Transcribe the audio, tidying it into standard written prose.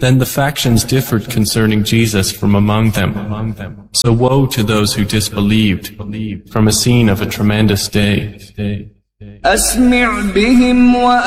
Then the factions differed concerning Jesus from among them. So woe to those who disbelieved from a scene of a tremendous day. أسمع بهم